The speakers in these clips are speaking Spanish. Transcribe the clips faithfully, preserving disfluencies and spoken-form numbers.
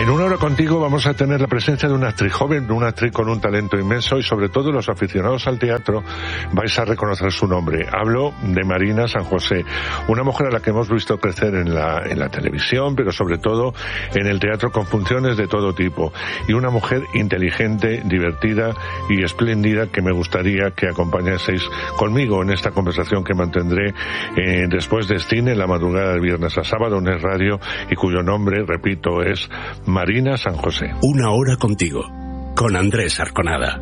En Una Hora Contigo vamos a tener la presencia de una actriz joven, una actriz con un talento inmenso, y sobre todo los aficionados al teatro vais a reconocer su nombre. Hablo de Marina San José, una mujer a la que hemos visto crecer en la, en la televisión, pero sobre todo en el teatro con funciones de todo tipo. Y una mujer inteligente, divertida y espléndida que me gustaría que acompañaseis conmigo en esta conversación que mantendré eh, después de cine en la madrugada del viernes a sábado en Es Radio, y cuyo nombre, repito, es Marina San José. Una Hora Contigo, con Andrés Arconada.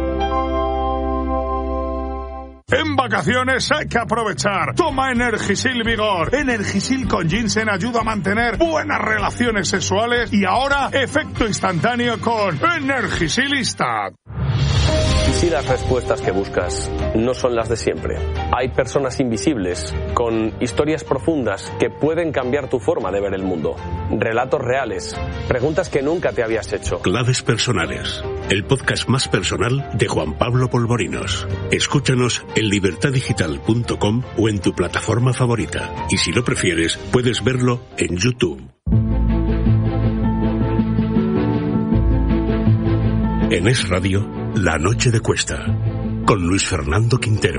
En vacaciones hay que aprovechar. Toma Energisil Vigor. Energisil con ginseng ayuda a mantener buenas relaciones sexuales, y ahora efecto instantáneo con Energisilista. ¿Y si las respuestas que buscas no son las de siempre? Hay personas invisibles con historias profundas que pueden cambiar tu forma de ver el mundo. Relatos reales, preguntas que nunca te habías hecho. Claves personales, el podcast más personal de Juan Pablo Polvorinos. Escúchanos en libertad digital punto com o en tu plataforma favorita. Y si lo prefieres, puedes verlo en YouTube. En Es Radio, La Noche de Cuesta, con Luis Fernando Quintero.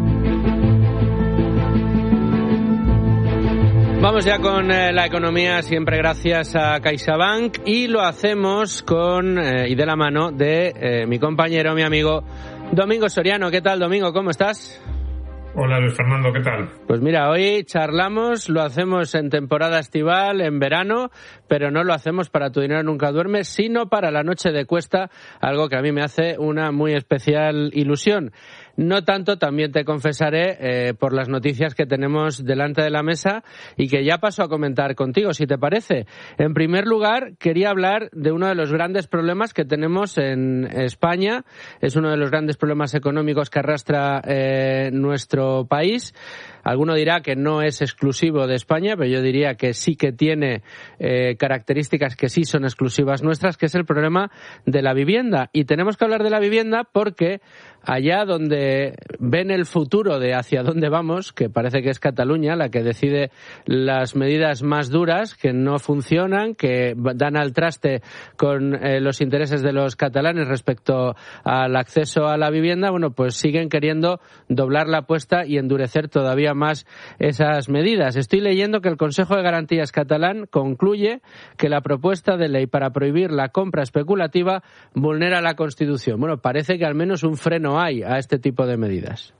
Vamos ya con eh, la economía, siempre gracias a CaixaBank, y lo hacemos con eh, y de la mano de eh, mi compañero, mi amigo Domingo Soriano. ¿Qué tal, Domingo? ¿Cómo estás? Hola, Luis Fernando, ¿qué tal? Pues mira, hoy charlamos, lo hacemos en temporada estival, en verano, pero no lo hacemos para Tu Dinero Nunca Duerme, sino para la Noche de Cuesta, algo que a mí me hace una muy especial ilusión. No tanto, también te confesaré, eh, por las noticias que tenemos delante de la mesa y que ya paso a comentar contigo, si te parece. En primer lugar, quería hablar de uno de los grandes problemas que tenemos en España. Es uno de los grandes problemas económicos que arrastra eh, nuestro país. Alguno dirá que no es exclusivo de España, pero yo diría que sí que tiene eh, características que sí son exclusivas nuestras, que es el problema de la vivienda. Y tenemos que hablar de la vivienda porque allá donde ven el futuro de hacia dónde vamos, que parece que es Cataluña la que decide las medidas más duras, que no funcionan, que dan al traste con eh, los intereses de los catalanes respecto al acceso a la vivienda, bueno, pues siguen queriendo doblar la apuesta y endurecer todavía más esas medidas. Estoy leyendo que el Consejo de Garantías catalán concluye que la propuesta de ley para prohibir la compra especulativa vulnera la Constitución. Bueno, parece que al menos un freno hay a este tipo de medidas.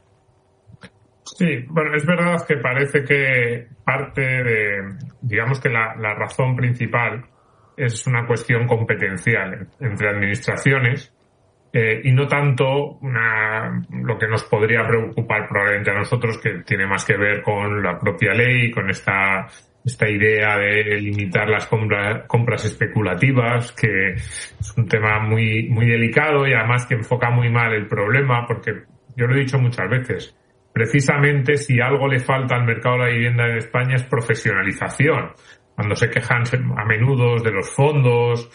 Sí, bueno, es verdad que parece que parte de, digamos que la, la razón principal es una cuestión competencial entre administraciones. Eh, y no tanto una, lo que nos podría preocupar probablemente a nosotros, que tiene más que ver con la propia ley, con esta, esta idea de limitar las compra, compras especulativas, que es un tema muy, muy delicado y además que enfoca muy mal el problema, porque yo lo he dicho muchas veces, precisamente si algo le falta al mercado de la vivienda en España es profesionalización. Cuando se quejan a menudo de los fondos,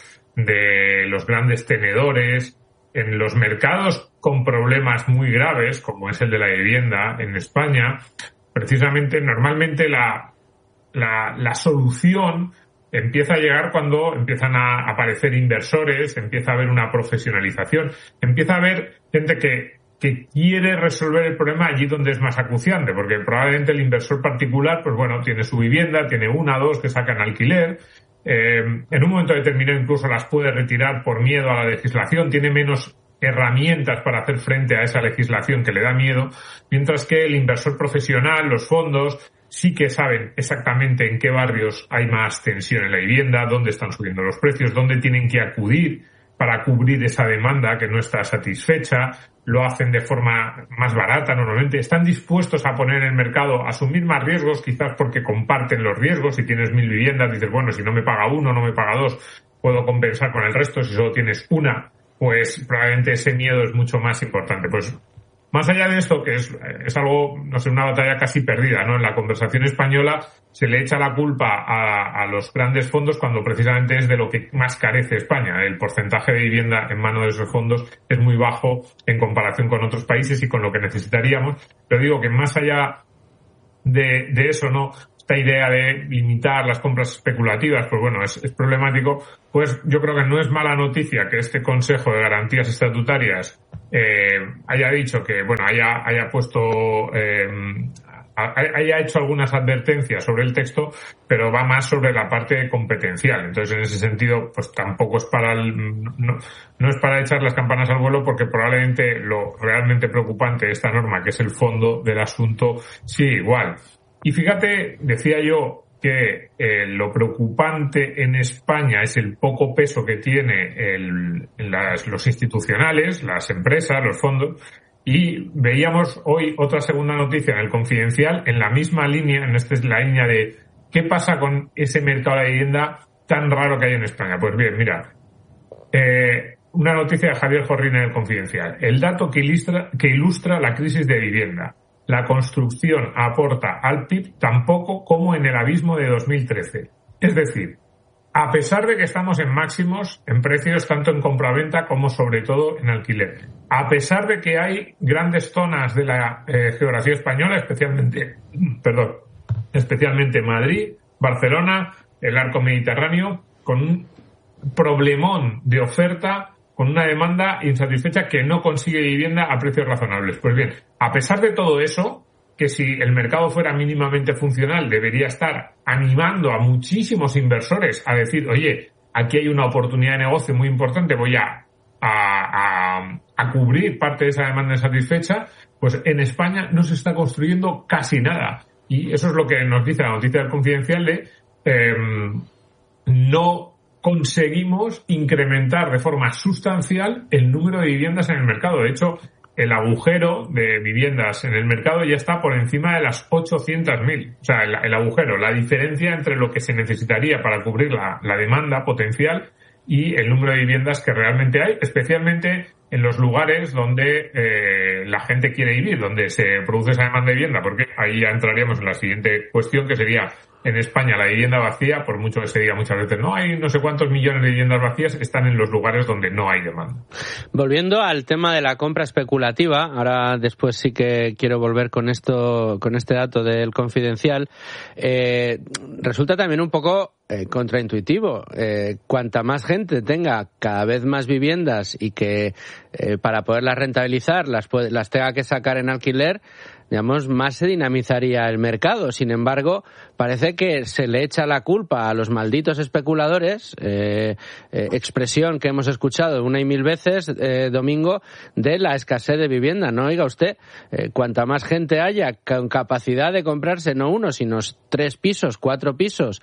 de los grandes tenedores, en los mercados con problemas muy graves, como es el de la vivienda en España, precisamente, normalmente la, la, la solución empieza a llegar cuando empiezan a aparecer inversores, empieza a haber una profesionalización, empieza a haber gente que, que quiere resolver el problema allí donde es más acuciante, porque probablemente el inversor particular, pues bueno, tiene su vivienda, tiene una, dos que sacan alquiler. Eh, en un momento determinado incluso las puede retirar por miedo a la legislación, tiene menos herramientas para hacer frente a esa legislación que le da miedo, mientras que el inversor profesional, los fondos, sí que saben exactamente en qué barrios hay más tensión en la vivienda, dónde están subiendo los precios, dónde tienen que acudir para cubrir esa demanda que no está satisfecha, lo hacen de forma más barata normalmente, están dispuestos a poner en el mercado, a asumir más riesgos, quizás porque comparten los riesgos. Si tienes mil viviendas, dices, bueno, si no me paga uno, no me paga dos, puedo compensar con el resto. Si solo tienes una, pues probablemente ese miedo es mucho más importante. Pues más allá de esto, que es, es algo, no sé, una batalla casi perdida, ¿no? En la conversación española se le echa la culpa a, a los grandes fondos cuando precisamente es de lo que más carece España. El porcentaje de vivienda en manos de esos fondos es muy bajo en comparación con otros países y con lo que necesitaríamos. Pero digo que más allá de, de eso, ¿no? esta idea de limitar las compras especulativas, pues bueno, es, es problemático. Pues yo creo que no es mala noticia que este Consejo de Garantías Estatutarias eh, haya dicho que, bueno, haya, haya puesto, eh, haya hecho algunas advertencias sobre el texto, pero va más sobre la parte competencial. Entonces, en ese sentido, pues tampoco es para el, no, no es para echar las campanas al vuelo, porque probablemente lo realmente preocupante de esta norma, que es el fondo del asunto, sigue igual. Y fíjate, decía yo que eh, lo preocupante en España es el poco peso que tiene el, las, los institucionales, las empresas, los fondos. Y veíamos hoy otra segunda noticia en el Confidencial, en la misma línea, en esta es la línea de qué pasa con ese mercado de la vivienda tan raro que hay en España. Pues bien, mira, eh, una noticia de Javier Jorrín en el Confidencial. El dato que ilustra, que ilustra la crisis de vivienda. La construcción aporta al P I B tan poco como en el abismo de dos mil trece. Es decir, a pesar de que estamos en máximos en precios tanto en compraventa como sobre todo en alquiler, a pesar de que hay grandes zonas de la eh, geografía española, especialmente, perdón, especialmente Madrid, Barcelona, el arco mediterráneo, con un problemón de oferta, con una demanda insatisfecha que no consigue vivienda a precios razonables. Pues bien, a pesar de todo eso, que si el mercado fuera mínimamente funcional debería estar animando a muchísimos inversores a decir, oye, aquí hay una oportunidad de negocio muy importante, voy a, a, a, a cubrir parte de esa demanda insatisfecha, pues en España no se está construyendo casi nada. Y eso es lo que nos dice la noticia del Confidencial de eh, no conseguimos incrementar de forma sustancial el número de viviendas en el mercado. De hecho, el agujero de viviendas en el mercado ya está por encima de las ochocientos mil. O sea, el, el agujero, la diferencia entre lo que se necesitaría para cubrir la, la demanda potencial y el número de viviendas que realmente hay, especialmente en los lugares donde eh, la gente quiere vivir, donde se produce esa demanda de vivienda, porque ahí ya entraríamos en la siguiente cuestión, que sería en España la vivienda vacía, por mucho que se diga muchas veces, no hay no sé cuántos millones de viviendas vacías, están en los lugares donde no hay demanda. Volviendo al tema de la compra especulativa, ahora después sí que quiero volver con esto, con este dato del Confidencial, eh, resulta también un poco eh, contraintuitivo. Eh, cuanta más gente tenga cada vez más viviendas y que eh, para poderlas rentabilizar las, las tenga que sacar en alquiler, digamos, más se dinamizaría el mercado. Sin embargo, parece que se le echa la culpa a los malditos especuladores, eh, eh, expresión que hemos escuchado una y mil veces, eh, Domingo, de la escasez de vivienda. No, oiga usted, eh, cuanta más gente haya con capacidad de comprarse no uno, sino tres pisos, cuatro pisos,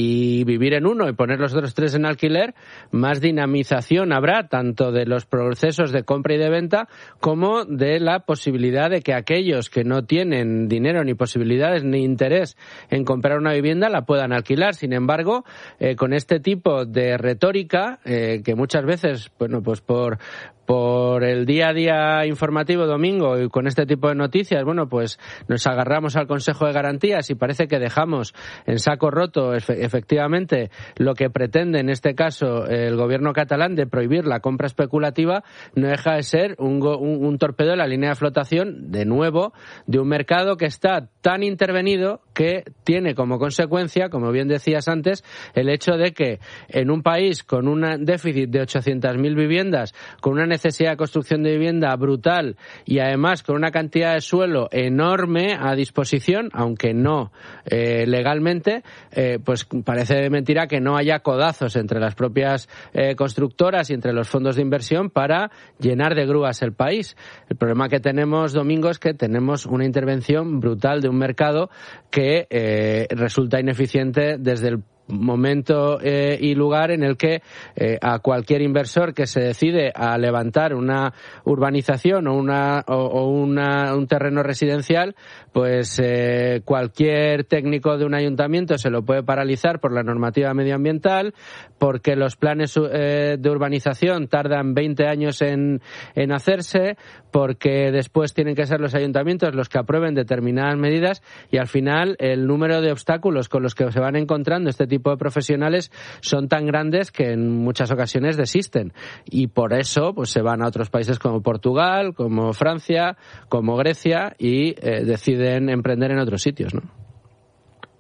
y vivir en uno y poner los otros tres en alquiler, más dinamización habrá tanto de los procesos de compra y de venta como de la posibilidad de que aquellos que no tienen dinero ni posibilidades ni interés en comprar una vivienda la puedan alquilar. Sin embargo, eh, con este tipo de retórica, eh, que muchas veces, bueno, pues por por el día a día informativo, Domingo, y con este tipo de noticias, bueno, pues nos agarramos al Consejo de Garantías y parece que dejamos en saco roto efe- efectivamente lo que pretende en este caso el gobierno catalán de prohibir la compra especulativa. No deja de ser un, go- un, un torpedo en la línea de flotación, de nuevo, de un mercado que está tan intervenido que tiene como consecuencia, como bien decías antes, el hecho de que en un país con un déficit de ochocientas mil viviendas, con una necesidad de construcción de vivienda brutal y además con una cantidad de suelo enorme a disposición, aunque no eh, legalmente, eh, pues parece mentira que no haya codazos entre las propias eh, constructoras y entre los fondos de inversión para llenar de grúas el país. El problema que tenemos, Domingo, es que tenemos una intervención brutal de un mercado que eh, resulta ineficiente desde el momento eh, y lugar en el que eh, a cualquier inversor que se decide a levantar una urbanización o una o, o una, un terreno residencial, pues eh, cualquier técnico de un ayuntamiento se lo puede paralizar por la normativa medioambiental, porque los planes eh, de urbanización tardan veinte años en, en hacerse, porque después tienen que ser los ayuntamientos los que aprueben determinadas medidas y al final el número de obstáculos con los que se van encontrando este tipo tipo de profesionales son tan grandes que en muchas ocasiones desisten y por eso pues se van a otros países como Portugal, como Francia, como Grecia y eh, deciden emprender en otros sitios, ¿no?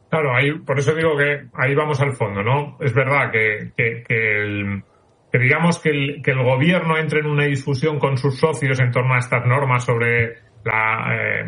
Claro, ahí, por eso digo que ahí vamos al fondo, ¿no? Es verdad que, que, que, el, que digamos que el, que el gobierno entre en una discusión con sus socios en torno a estas normas sobre la, eh,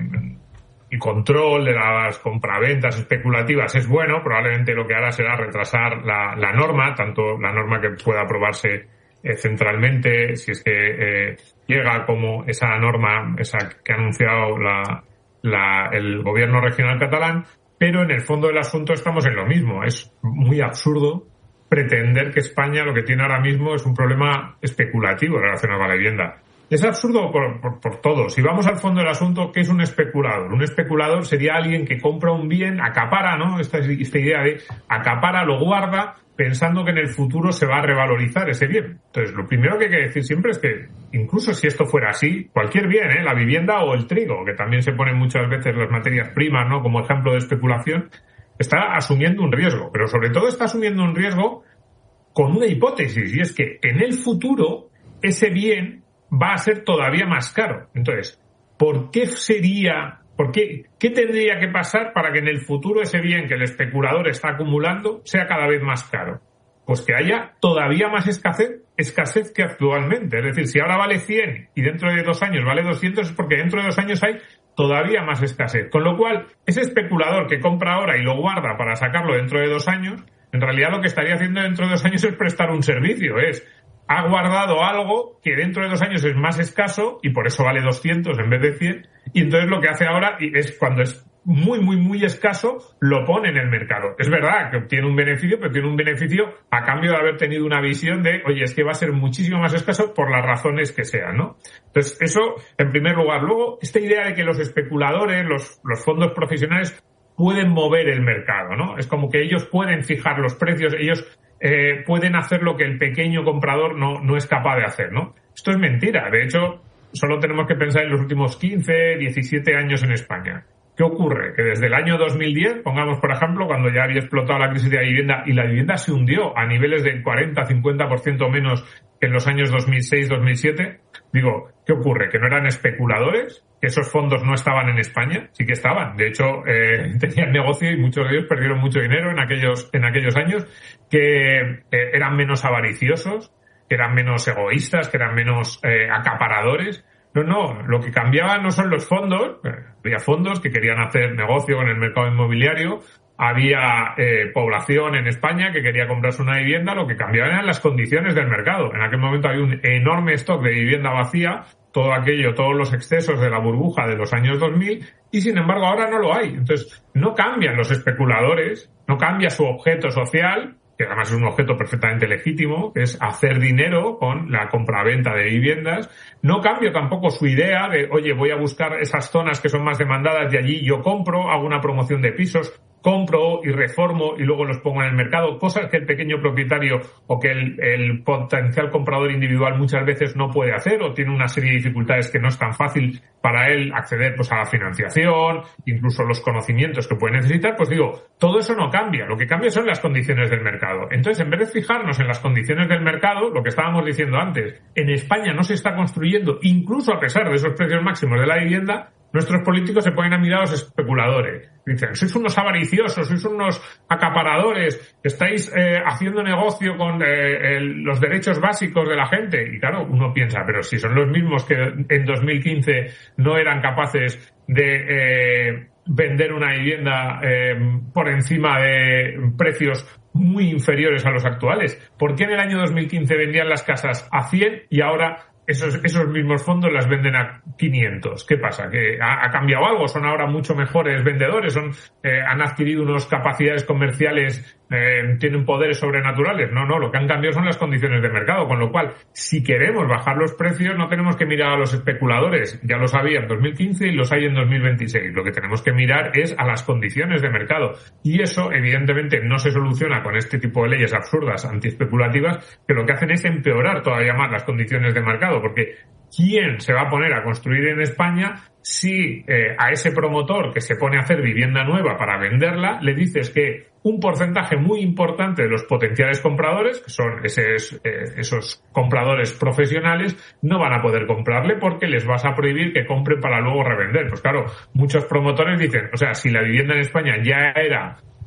el control de las compraventas especulativas es bueno. Probablemente lo que hará será retrasar la, la norma, tanto la norma que pueda aprobarse eh, centralmente, si es que eh, llega, como esa norma, esa que ha anunciado la, la, el gobierno regional catalán. Pero en el fondo del asunto estamos en lo mismo. Es muy absurdo pretender que España lo que tiene ahora mismo es un problema especulativo relacionado con la vivienda. Es absurdo por, por, por todo. Si vamos al fondo del asunto, ¿qué es un especulador? Un especulador sería alguien que compra un bien, acapara, ¿no? Esta, esta idea de acapara, lo guarda, pensando que en el futuro se va a revalorizar ese bien. Entonces, lo primero que hay que decir siempre es que, incluso si esto fuera así, cualquier bien, ¿eh? La vivienda o el trigo, que también se ponen muchas veces las materias primas, ¿no? Como ejemplo de especulación, está asumiendo un riesgo. Pero sobre todo está asumiendo un riesgo con una hipótesis, y es que en el futuro ese bien va a ser todavía más caro. Entonces, ¿por qué sería, por qué, qué tendría que pasar para que en el futuro ese bien que el especulador está acumulando sea cada vez más caro? Pues que haya todavía más escasez, escasez que actualmente. Es decir, si ahora vale cien y dentro de dos años vale doscientos, es porque dentro de dos años hay todavía más escasez. Con lo cual, ese especulador que compra ahora y lo guarda para sacarlo dentro de dos años, en realidad lo que estaría haciendo dentro de dos años es prestar un servicio, es ha guardado algo que dentro de dos años es más escaso y por eso vale doscientos en vez de cien, y entonces lo que hace ahora es, cuando es muy, muy, muy escaso, lo pone en el mercado. Es verdad que obtiene un beneficio, pero tiene un beneficio a cambio de haber tenido una visión de, oye, es que va a ser muchísimo más escaso por las razones que sean, ¿no? Entonces, eso en primer lugar. Luego, esta idea de que los especuladores, los, los fondos profesionales pueden mover el mercado, ¿no? Es como que ellos pueden fijar los precios, ellos eh, pueden hacer lo que el pequeño comprador no, no es capaz de hacer, ¿no? Esto es mentira. De hecho, solo tenemos que pensar en los últimos quince, diecisiete años en España. ¿Qué ocurre? Que desde el año dos mil diez, pongamos por ejemplo, cuando ya había explotado la crisis de la vivienda y la vivienda se hundió a niveles del cuarenta a cincuenta por ciento menos que en los años dos mil seis dos mil siete, digo, ¿qué ocurre? ¿Que no eran especuladores? ¿Que esos fondos no estaban en España? Sí que estaban. De hecho, eh, tenían negocio y muchos de ellos perdieron mucho dinero en aquellos, en aquellos años, que eh, eran menos avariciosos, que eran menos egoístas, que eran menos eh, acaparadores. No, no, lo que cambiaba no son los fondos, había fondos que querían hacer negocio con el mercado inmobiliario, había eh, población en España que quería comprarse una vivienda, lo que cambiaba eran las condiciones del mercado. En aquel momento había un enorme stock de vivienda vacía, todo aquello, todos los excesos de la burbuja de los años dos mil, y sin embargo ahora no lo hay. Entonces, no cambian los especuladores, no cambia su objeto social, que además es un objeto perfectamente legítimo, que es hacer dinero con la compraventa de viviendas. No cambio tampoco su idea de, oye, voy a buscar esas zonas que son más demandadas y allí yo compro, hago una promoción de pisos, compro y reformo y luego los pongo en el mercado, cosas que el pequeño propietario o que el, el potencial comprador individual muchas veces no puede hacer o tiene una serie de dificultades que no es tan fácil para él acceder pues a la financiación, incluso los conocimientos que puede necesitar. Pues digo, todo eso no cambia, lo que cambia son las condiciones del mercado. Entonces, en vez de fijarnos en las condiciones del mercado, lo que estábamos diciendo antes, en España no se está construyendo, incluso a pesar de esos precios máximos de la vivienda, nuestros políticos se ponen a mirar a los especuladores. Dicen, sois unos avariciosos, sois unos acaparadores, estáis eh, haciendo negocio con eh, el, los derechos básicos de la gente. Y claro, uno piensa, pero si son los mismos que en dos mil quince no eran capaces de eh, vender una vivienda eh, por encima de precios muy inferiores a los actuales. ¿Por qué en el año dos mil quince vendían las casas a cien y ahora Esos, esos mismos fondos las venden a quinientos? ¿Qué pasa? ¿Que ha, ha cambiado algo? ¿Son ahora mucho mejores vendedores? ¿Son, eh, han adquirido unas capacidades comerciales? Eh, ¿Tienen poderes sobrenaturales? No, no. Lo que han cambiado son las condiciones de mercado. Con lo cual, si queremos bajar los precios, no tenemos que mirar a los especuladores. Ya los había en dos mil quince y los hay en dos mil veintiséis. Lo que tenemos que mirar es a las condiciones de mercado. Y eso, evidentemente, no se soluciona con este tipo de leyes absurdas, antiespeculativas, que lo que hacen es empeorar todavía más las condiciones de mercado. Porque ¿quién se va a poner a construir en España si eh, a ese promotor que se pone a hacer vivienda nueva para venderla le dices que un porcentaje muy importante de los potenciales compradores, que son esos, eh, esos compradores profesionales, no van a poder comprarle porque les vas a prohibir que compren para luego revender? Pues claro, muchos promotores dicen, o sea, si la vivienda en España ya era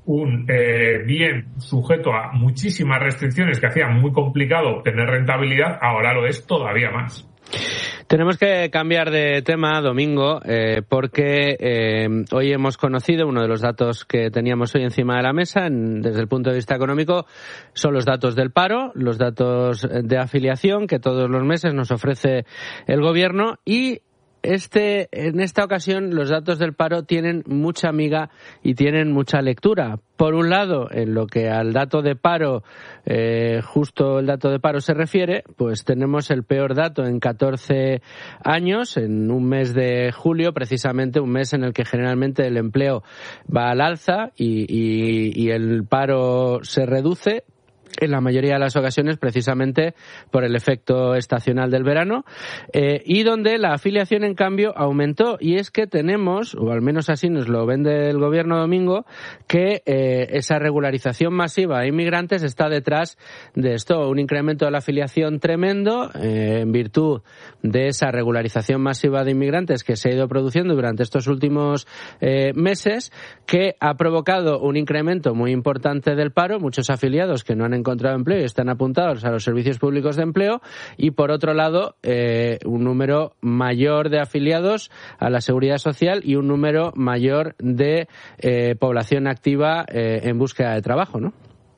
un eh, bien sujeto a muchísimas restricciones que hacían muy complicado obtener rentabilidad, ahora lo es todavía más. Tenemos que cambiar de tema, Domingo, eh, porque eh, hoy hemos conocido uno de los datos que teníamos hoy encima de la mesa en, desde el punto de vista económico, son los datos del paro, los datos de afiliación que todos los meses nos ofrece el gobierno y Este, en esta ocasión los datos del paro tienen mucha miga y tienen mucha lectura. Por un lado, en lo que al dato de paro, eh, justo el dato de paro se refiere, pues tenemos el peor dato en catorce años, en un mes de julio, precisamente un mes en el que generalmente el empleo va al alza y, y, y el paro se reduce, en la mayoría de las ocasiones precisamente por el efecto estacional del verano, eh, y donde la afiliación en cambio aumentó, y es que tenemos, o al menos así nos lo vende el gobierno, Domingo, que eh, esa regularización masiva de inmigrantes está detrás de esto, un incremento de la afiliación tremendo eh, en virtud de esa regularización masiva de inmigrantes que se ha ido produciendo durante estos últimos eh, meses, que ha provocado un incremento muy importante del paro, muchos afiliados que no han encontrado empleo y están apuntados a los servicios públicos de empleo, y por otro lado eh, un número mayor de afiliados a la Seguridad Social y un número mayor de eh, población activa eh, en búsqueda de trabajo, ¿no?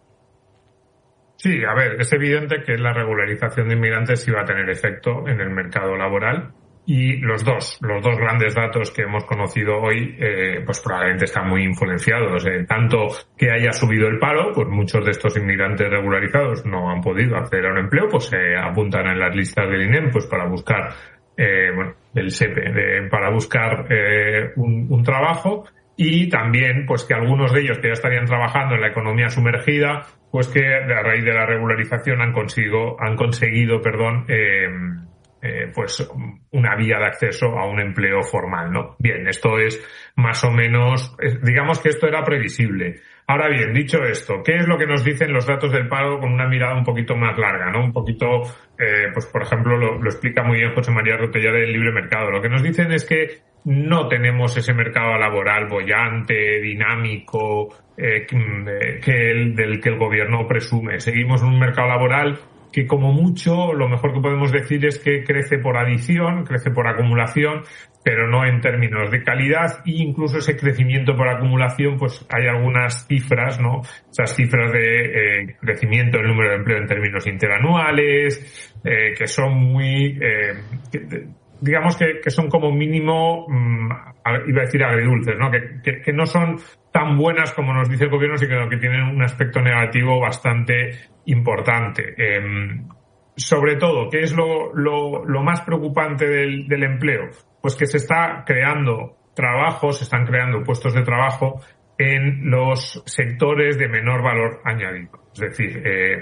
Sí, a ver, es evidente que la regularización de inmigrantes iba a tener efecto en el mercado laboral. Y los dos, los dos grandes datos que hemos conocido hoy, eh, pues probablemente están muy influenciados. Eh, tanto que haya subido el paro, pues muchos de estos inmigrantes regularizados no han podido acceder a un empleo, pues se eh, apuntan en las listas del I N E M, pues para buscar, eh, bueno, del S E P E, de, para buscar eh, un, un trabajo. Y también, pues que algunos de ellos que ya estarían trabajando en la economía sumergida, pues que a raíz de la regularización han conseguido, han conseguido, perdón, eh, Eh, pues una vía de acceso a un empleo formal, ¿no? Bien, esto es más o menos, digamos que esto era previsible. Ahora bien, dicho esto, ¿qué es lo que nos dicen los datos del paro con una mirada un poquito más larga, ¿no? Un poquito, eh, pues por ejemplo, lo, lo explica muy bien José María Rotellá del Libre Mercado. Lo que nos dicen es que no tenemos ese mercado laboral boyante, dinámico, eh, que el, del que el gobierno presume. Seguimos en un mercado laboral que como mucho lo mejor que podemos decir es que crece por adición, crece por acumulación, pero no en términos de calidad, e incluso ese crecimiento por acumulación, pues hay algunas cifras, ¿no? Esas cifras de eh, crecimiento del número de empleo en términos interanuales, eh, que son muy, eh, que, digamos que, que son como mínimo, mmm, iba a decir agridulces, ¿no? Que, que, que no son tan buenas como nos dice el gobierno, sino que tienen un aspecto negativo bastante importante. Eh, sobre todo, ¿qué es lo, lo, lo más preocupante del, del empleo? Pues que se está creando trabajo, se están creando puestos de trabajo en los sectores de menor valor añadido. Es decir, eh,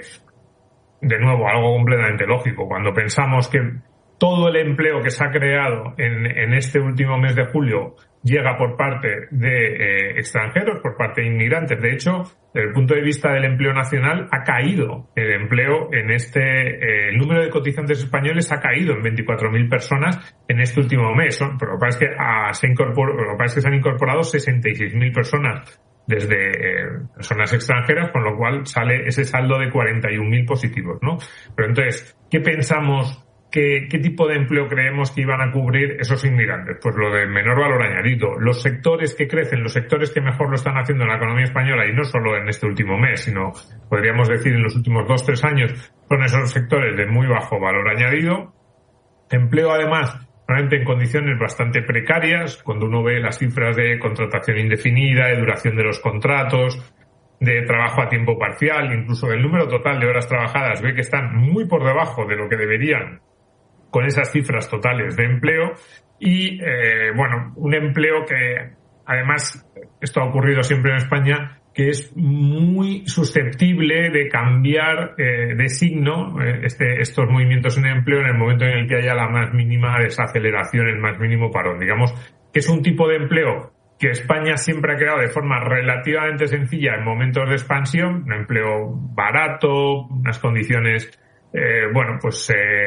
de nuevo, algo completamente lógico. Cuando pensamos que todo el empleo que se ha creado en, en este último mes de julio llega por parte de eh, extranjeros, por parte de inmigrantes. De hecho, desde el punto de vista del empleo nacional, ha caído el empleo en este, eh, el número de cotizantes españoles ha caído en veinticuatro mil personas en este último mes. ¿no? Pero lo que pasa es que, ah, se, incorporó, lo que pasa es que se han incorporado sesenta y seis mil personas desde eh, personas extranjeras, con lo cual sale ese saldo de cuarenta y un mil positivos, ¿no? Pero entonces, ¿qué pensamos? ¿Qué, ¿Qué tipo de empleo creemos que iban a cubrir esos inmigrantes? Pues lo de menor valor añadido. Los sectores que crecen, los sectores que mejor lo están haciendo en la economía española, y no solo en este último mes, sino podríamos decir en los últimos dos, tres años, son esos sectores de muy bajo valor añadido. Empleo, además, realmente en condiciones bastante precarias, cuando uno ve las cifras de contratación indefinida, de duración de los contratos, de trabajo a tiempo parcial, incluso del número total de horas trabajadas, ve que están muy por debajo de lo que deberían con esas cifras totales de empleo. Y, eh, bueno, un empleo que, además, esto ha ocurrido siempre en España, que es muy susceptible de cambiar eh, de signo eh, este, estos movimientos en el empleo en el momento en el que haya la más mínima desaceleración, el más mínimo parón. Digamos que es un tipo de empleo que España siempre ha creado de forma relativamente sencilla en momentos de expansión, un empleo barato, unas condiciones, eh, bueno, pues eh,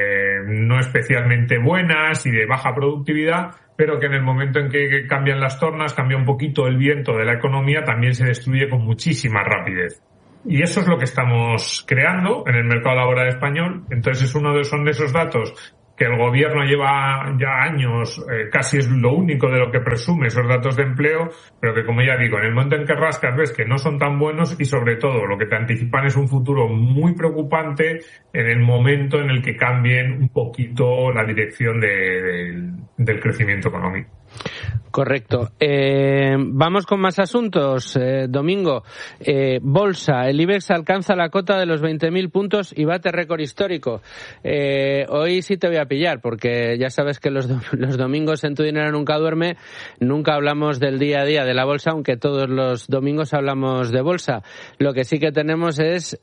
no especialmente buenas y de baja productividad, pero que en el momento en que cambian las tornas, cambia un poquito el viento de la economía, también se destruye con muchísima rapidez. Y eso es lo que estamos creando en el mercado laboral español. Entonces es uno de, son de esos datos que el gobierno lleva ya años, eh, casi es lo único de lo que presume esos datos de empleo, pero que, como ya digo, en el momento en que rascas ves que no son tan buenos y, sobre todo, lo que te anticipan es un futuro muy preocupante en el momento en el que cambien un poquito la dirección de, de, del crecimiento económico. Correcto. Eh, vamos con más asuntos. Eh, Domingo, eh, Bolsa. El IBEX alcanza la cota de los veinte mil puntos y bate récord histórico. Eh, hoy sí te voy a pillar, porque ya sabes que los, do- los domingos en Tu Dinero Nunca Duerme nunca hablamos del día a día de la bolsa, aunque todos los domingos hablamos de bolsa. Lo que sí que tenemos es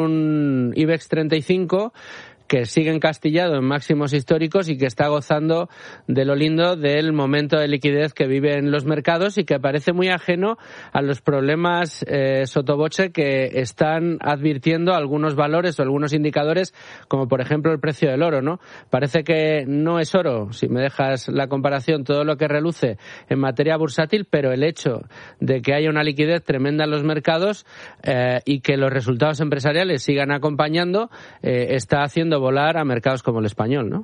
un IBEX treinta y cinco que sigue encastillado en máximos históricos y que está gozando de lo lindo del momento de liquidez que viven los mercados y que parece muy ajeno a los problemas eh, sotoboche que están advirtiendo algunos valores o algunos indicadores, como por ejemplo el precio del oro, ¿no? Parece que no es oro, si me dejas la comparación, todo lo que reluce en materia bursátil, pero el hecho de que haya una liquidez tremenda en los mercados eh, y que los resultados empresariales sigan acompañando eh, está haciendo volar a mercados como el español, ¿no?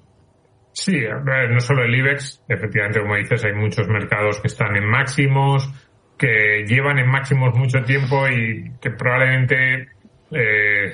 Sí, no solo el IBEX, efectivamente, como dices, hay muchos mercados que están en máximos, que llevan en máximos mucho tiempo y que probablemente, eh,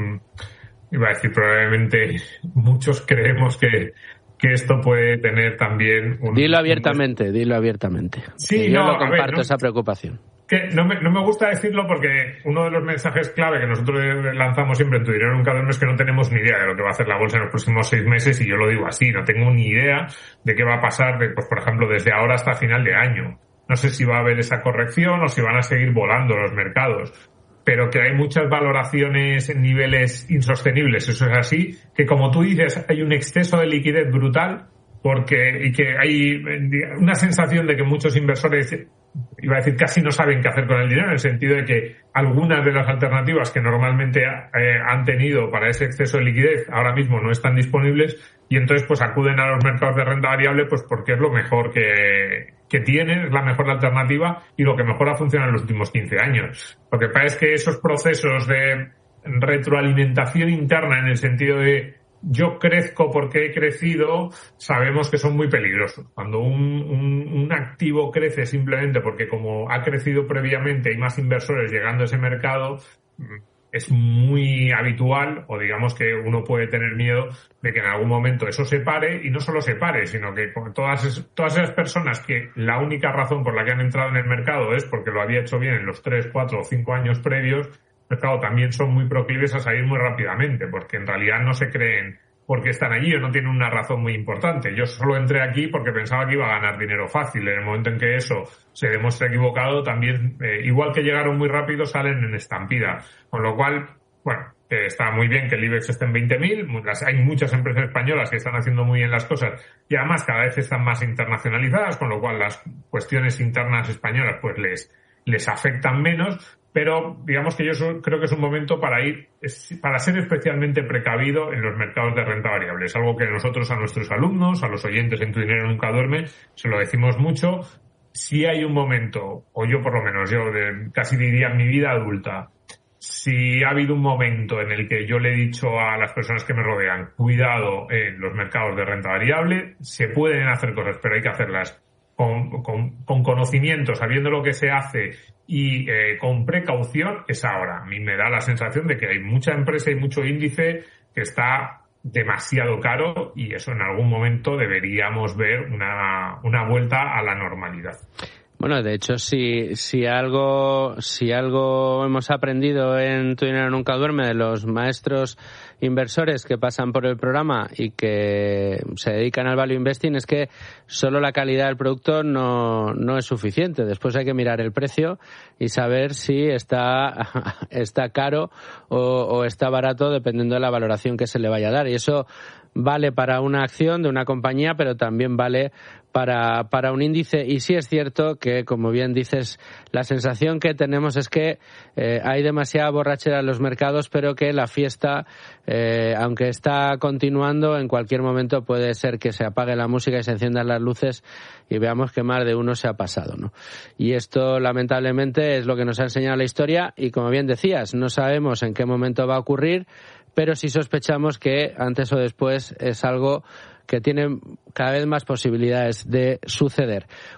iba a decir probablemente, muchos creemos que, que esto puede tener también un... Dilo abiertamente, un... dilo abiertamente. Sí, yo no, lo comparto, ver, no, esa preocupación. Que no me, no me gusta decirlo porque uno de los mensajes clave que nosotros lanzamos siempre en Tu Dinero Nunca Duerme es que no tenemos ni idea de lo que va a hacer la bolsa en los próximos seis meses, y yo lo digo así, no tengo ni idea de qué va a pasar, de, pues por ejemplo, desde ahora hasta final de año. No sé si va a haber esa corrección o si van a seguir volando los mercados, pero que hay muchas valoraciones en niveles insostenibles, eso es así, que como tú dices, hay un exceso de liquidez brutal, porque y que hay una sensación de que muchos inversores, iba a decir, casi no saben qué hacer con el dinero, en el sentido de que algunas de las alternativas que normalmente eh, han tenido para ese exceso de liquidez ahora mismo no están disponibles, y entonces pues acuden a los mercados de renta variable pues porque es lo mejor que, que tienen, es la mejor alternativa y lo que mejor ha funcionado en los últimos quince años. Lo que pasa es que esos procesos de retroalimentación interna, en el sentido de yo crezco porque he crecido, sabemos que son muy peligrosos. Cuando un, un, un activo crece simplemente porque, como ha crecido previamente, hay más inversores llegando a ese mercado, es muy habitual, o digamos que uno puede tener miedo de que en algún momento eso se pare, y no solo se pare, sino que todas, todas esas personas que la única razón por la que han entrado en el mercado es porque lo había hecho bien en los tres, cuatro o cinco años previos, mercado también son muy proclives a salir muy rápidamente, porque en realidad no se creen porque están allí o no tienen una razón muy importante. Yo solo entré aquí porque pensaba que iba a ganar dinero fácil. En el momento en que eso se demuestra equivocado, también, eh, igual que llegaron muy rápido, salen en estampida. Con lo cual, bueno, eh, está muy bien que el IBEX esté en veinte mil. Hay muchas empresas españolas que están haciendo muy bien las cosas y además cada vez están más internacionalizadas, con lo cual las cuestiones internas españolas pues les, les afectan menos. Pero digamos que yo creo que es un momento para ir, para ser especialmente precavido en los mercados de renta variable. Es algo que nosotros a nuestros alumnos, a los oyentes en Tu Dinero Nunca Duerme, se lo decimos mucho. Si hay un momento, o yo por lo menos, yo de, casi diría en mi vida adulta, si ha habido un momento en el que yo le he dicho a las personas que me rodean, cuidado en los mercados de renta variable, se pueden hacer cosas, pero hay que hacerlas Con, con, con conocimiento, sabiendo lo que se hace y eh, con precaución, es ahora. A mí me da la sensación de que hay mucha empresa y mucho índice que está demasiado caro, y eso en algún momento deberíamos ver una, una vuelta a la normalidad. Bueno, de hecho, si, si algo, si algo hemos aprendido en Tu Dinero Nunca Duerme de los maestros inversores que pasan por el programa y que se dedican al value investing, es que solo la calidad del producto no, no es suficiente. Después hay que mirar el precio y saber si está, está caro o, o está barato, dependiendo de la valoración que se le vaya a dar. Y eso vale para una acción de una compañía, pero también vale para, para un índice. Y sí es cierto que, como bien dices, la sensación que tenemos es que eh, hay demasiada borrachera en los mercados, pero que la fiesta, eh, aunque está continuando, en cualquier momento puede ser que se apague la música y se enciendan las luces y veamos que más de uno se ha pasado, ¿no? Y esto, lamentablemente, es lo que nos ha enseñado la historia y, como bien decías, no sabemos en qué momento va a ocurrir, pero sí sospechamos que antes o después es algo que tiene cada vez más posibilidades de suceder.